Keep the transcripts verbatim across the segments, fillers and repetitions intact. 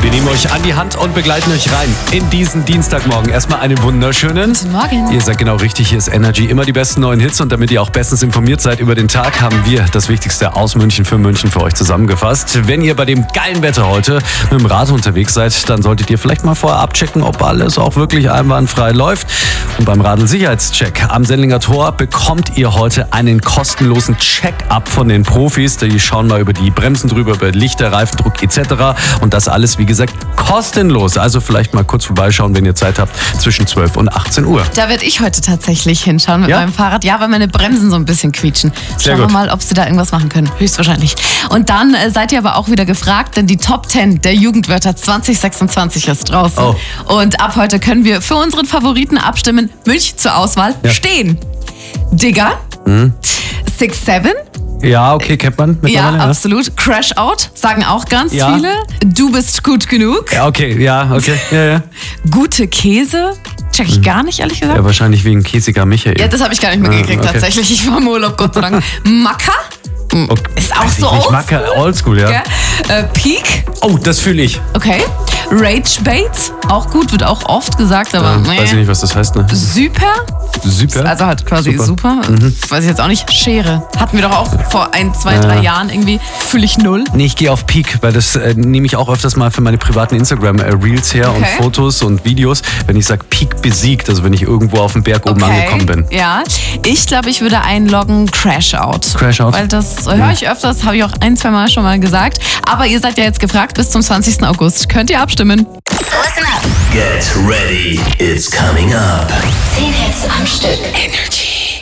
Wir nehmen euch an die Hand und begleiten euch rein in diesen Dienstagmorgen. Erstmal einen wunderschönen. Guten Morgen. Ihr seid genau richtig, hier ist Energy. Immer die besten neuen Hits und damit ihr auch bestens informiert seid über den Tag, haben wir das Wichtigste aus München für München für euch zusammengefasst. Wenn ihr bei dem geilen Wetter heute mit dem Rad unterwegs seid, dann solltet ihr vielleicht mal vorher abchecken, ob alles auch wirklich einwandfrei läuft. Und beim Radl-Sicherheitscheck am Sendlinger Tor bekommt ihr heute einen kostenlosen Check-up von den Profis. Die schauen mal über die Bremsen drüber, über Lichter, Reifendruck et cetera. Und das alles, wie gesagt, kostenlos. Also vielleicht mal kurz vorbeischauen, wenn ihr Zeit habt, zwischen zwölf und achtzehn Uhr. Da werde ich heute tatsächlich hinschauen mit Ja? meinem Fahrrad. Ja, weil meine Bremsen so ein bisschen quietschen. Sehr Schauen wir gut. mal, ob sie da irgendwas machen können. Höchstwahrscheinlich. Und dann äh, seid ihr aber auch wieder gefragt, denn die Top zehn der Jugendwörter zwanzig sechsundzwanzig ist draußen. Oh. Und ab heute können wir für unseren Favoriten abstimmen. München zur Auswahl. Ja. Stehen. Digger. Mhm. Six Seven. Ja, okay, kennt man Ja, mittlerweile. absolut. Crash Out, sagen auch ganz Ja. viele. Du bist gut genug. Ja, okay, ja, okay. Ja, ja. Gute Käse. Check ich gar nicht, ehrlich gesagt. Ja, wahrscheinlich wegen Käsiger Michael. Ja, das habe ich gar nicht mehr Ah, gekriegt, okay. tatsächlich. Ich war im Urlaub, Gott sei Dank. Macker. Okay. Ist auch Weiß so ich nicht, oldschool. Macke, oldschool, ja. Gell? Äh, Peak. Oh, das fühle ich. Okay. Rage Bait. Auch gut, wird auch oft gesagt, aber Ähm, nee. weiß ich nicht, was das heißt, ne? Super. Super. Also halt quasi super. Super. Mhm. Weiß ich jetzt auch nicht. Schere. Hatten wir doch auch vor ein, zwei, drei Jahren irgendwie. Fühle ich null. Nee, ich gehe auf Peak, weil das äh, nehme ich auch öfters mal für meine privaten Instagram-Reels her und Okay. Fotos und Videos, wenn ich sage Peak besiegt, also wenn ich irgendwo auf dem Berg oben angekommen bin. Ja. Ich glaube, ich würde einloggen Crash Out. Crash Out. Weil das höre ich öfters, habe ich auch ein, zwei Mal schon mal gesagt. Aber ihr seid ja jetzt gefragt, bis zum zwanzigsten August könnt ihr abstimmen. Listen up. Get ready, it's coming up. zehn Hits am Stück. Energy.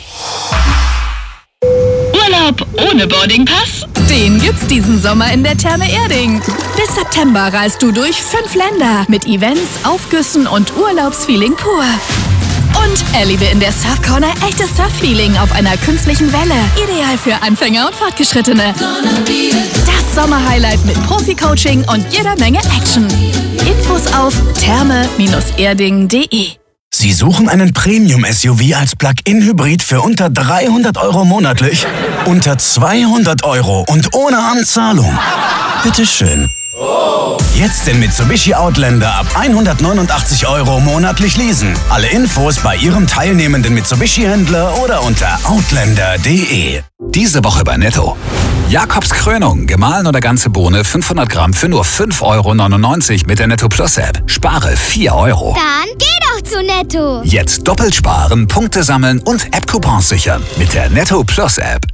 Urlaub ohne Boardingpass? Den gibt's diesen Sommer in der Therme Erding. Bis September reist du durch fünf Länder mit Events, Aufgüssen und Urlaubsfeeling pur. Und erlebe in der Surf Corner echtes Surf-Feeling auf einer künstlichen Welle. Ideal für Anfänger und Fortgeschrittene. Das Sommerhighlight mit Profi-Coaching und jeder Menge Action. Infos auf therme erding punkt de. Sie suchen einen Premium-S U V als Plug-in-Hybrid für unter dreihundert Euro monatlich? Unter zweihundert Euro und ohne Anzahlung? Bitteschön. Jetzt den Mitsubishi Outlander ab hundertneunundachtzig Euro monatlich leasen. Alle Infos bei Ihrem teilnehmenden Mitsubishi-Händler oder unter outlander punkt de. Diese Woche bei Netto. Jakobs Krönung, gemahlen oder ganze Bohne, fünfhundert Gramm für nur fünf Euro neunundneunzig mit der Netto Plus App. Spare vier Euro. Dann geh doch zu Netto. Jetzt doppelt sparen, Punkte sammeln und App-Coupons sichern mit der Netto Plus App.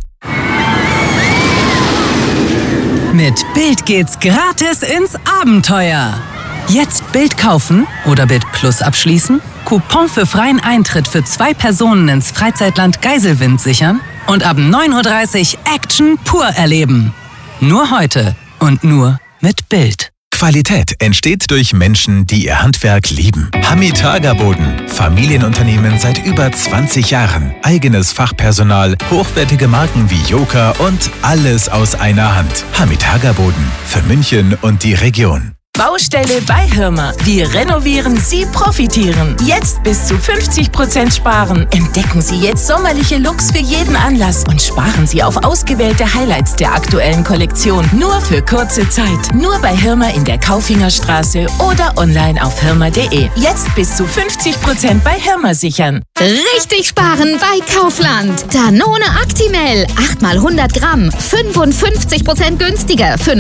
Mit Bild geht's gratis ins Abenteuer. Jetzt Bild kaufen oder Bild Plus abschließen, Coupon für freien Eintritt für zwei Personen ins Freizeitland Geiselwind sichern und ab neun Uhr dreißig Action pur erleben. Nur heute und nur mit Bild. Qualität entsteht durch Menschen, die ihr Handwerk lieben. Hamitaga Boden. Familienunternehmen seit über zwanzig Jahren. Eigenes Fachpersonal, hochwertige Marken wie Joker und alles aus einer Hand. Hamitaga Boden. Für München und die Region. Baustelle bei Hirmer. Wir renovieren, Sie profitieren. Jetzt bis zu fünfzig Prozent sparen. Entdecken Sie jetzt sommerliche Looks für jeden Anlass und sparen Sie auf ausgewählte Highlights der aktuellen Kollektion. Nur für kurze Zeit. Nur bei Hirmer in der Kaufingerstraße oder online auf hirmer punkt de. Jetzt bis zu fünfzig Prozent bei Hirmer sichern. Richtig sparen bei Kaufland. Danone Actimel. acht mal hundert Gramm. fünfundfünfzig Prozent günstiger. Für